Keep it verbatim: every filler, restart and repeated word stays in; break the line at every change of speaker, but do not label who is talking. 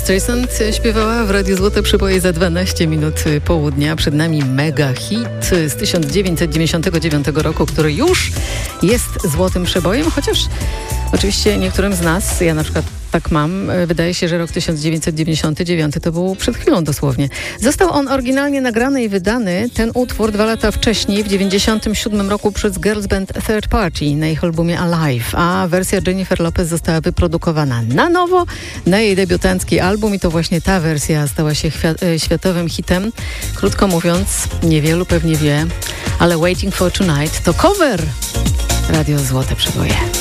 Streisand śpiewała w Radiu Złote Przyboje za dwanaście minut południa. Przed nami mega hit z tysiąc dziewięćset dziewięćdziesiątego dziewiątego roku, który już jest złotym przebojem, chociaż oczywiście niektórym z nas, ja na przykład tak mam, wydaje się, że rok tysiąc dziewięćset dziewięćdziesiąty dziewiąty to był przed chwilą dosłownie. Został on oryginalnie nagrany i wydany, ten utwór, dwa lata wcześniej, w dziewięćdziesiątym siódmym roku przez girls band Third Party na ich albumie Alive, a wersja Jennifer Lopez została wyprodukowana na nowo na jej debiutancki album i to właśnie ta wersja stała się chwia- światowym hitem. Krótko mówiąc, niewielu pewnie wie, ale Waiting for Tonight to cover Radio Złote Przeboje.